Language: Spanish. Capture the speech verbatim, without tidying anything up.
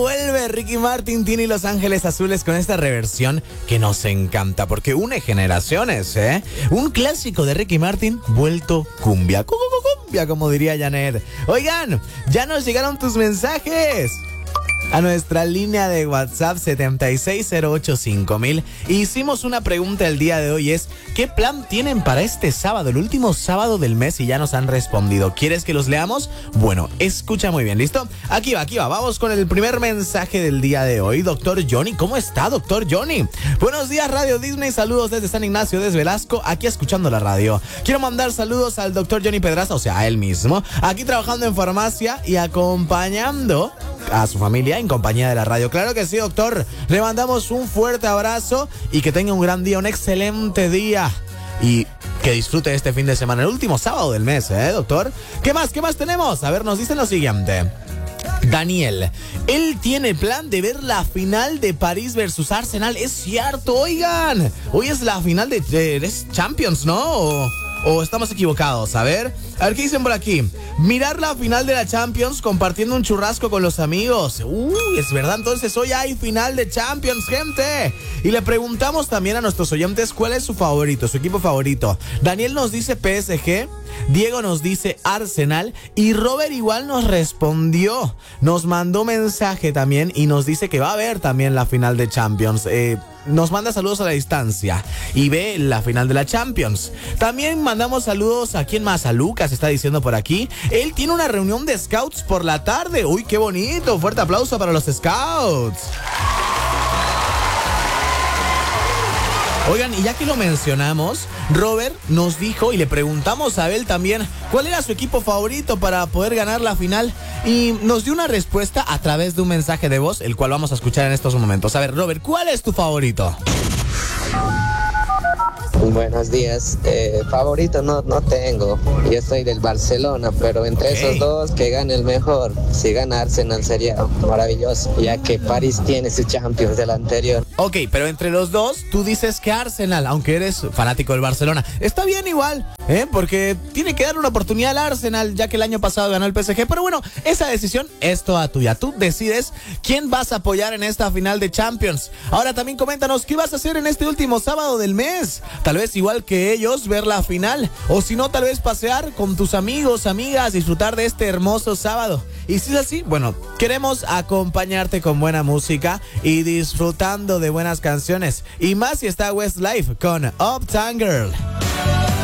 Vuelve Ricky Martin, Tini y Los Ángeles Azules con esta reversión que nos encanta porque une generaciones, ¿eh? Un clásico de Ricky Martin vuelto cumbia. Cumbia, como diría Janet. Oigan, ya nos llegaron tus mensajes a nuestra línea de WhatsApp setenta y seis cero ocho cinco mil. Hicimos una pregunta el día de hoy, es ¿qué plan tienen para este sábado, el último sábado del mes? Y ya nos han respondido. ¿Quieres que los leamos? Bueno, escucha muy bien, ¿listo? Aquí va, aquí va, vamos con el primer mensaje del día de hoy. Doctor Johnny, ¿cómo está, doctor Johnny? Buenos días, Radio Disney, saludos desde San Ignacio, desde Velasco, aquí escuchando la radio. Quiero mandar saludos al doctor Johnny Pedraza, o sea, a él mismo, aquí trabajando en farmacia y acompañando a su familia en compañía de la radio. Claro que sí, doctor. Le mandamos un fuerte abrazo y que tenga un gran día, un excelente día. Y que disfrute este fin de semana, el último sábado del mes, ¿eh, doctor? ¿Qué más? ¿Qué más tenemos? A ver, nos dicen lo siguiente. Daniel, él tiene plan de ver la final de París versus Arsenal. Es cierto, oigan. Hoy es la final de, de, de Champions, ¿no? O... ¿O estamos equivocados? A ver, a ver qué dicen por aquí. Mirar la final de la Champions compartiendo un churrasco con los amigos. Uy, es verdad, entonces hoy hay final de Champions, gente. Y le preguntamos también a nuestros oyentes cuál es su favorito, su equipo favorito. Daniel nos dice P S G, Diego nos dice Arsenal y Robert igual nos respondió. Nos mandó mensaje también y nos dice que va a haber también la final de Champions. Eh... Nos manda saludos a la distancia y ve la final de la Champions. También mandamos saludos a quién más, a Lucas, está diciendo por aquí. Él tiene una reunión de scouts por la tarde. Uy, qué bonito, fuerte aplauso para los scouts. Oigan, y ya que lo mencionamos, Robert nos dijo y le preguntamos a él también cuál era su equipo favorito para poder ganar la final y nos dio una respuesta a través de un mensaje de voz, el cual vamos a escuchar en estos momentos. A ver, Robert, ¿cuál es tu favorito? Buenos días, eh, favorito no, no tengo, yo soy del Barcelona, pero entre okay. esos dos que gane el mejor. Si gana Arsenal sería maravilloso, ya que París tiene su Champions del anterior. Ok, pero entre los dos tú dices que Arsenal, aunque eres fanático del Barcelona. Está bien igual, ¿eh? Porque tiene que dar una oportunidad al Arsenal, ya que el año pasado ganó el P S G, pero bueno, esa decisión es toda tuya. Tú decides quién vas a apoyar en esta final de Champions. Ahora también coméntanos qué vas a hacer en este último sábado del mes. Tal vez igual que ellos, ver la final. O si no, tal vez pasear con tus amigos, amigas, disfrutar de este hermoso sábado. Y si es así, bueno, queremos acompañarte con buena música y disfrutando de buenas canciones. Y más si está Westlife con Uptown Girl.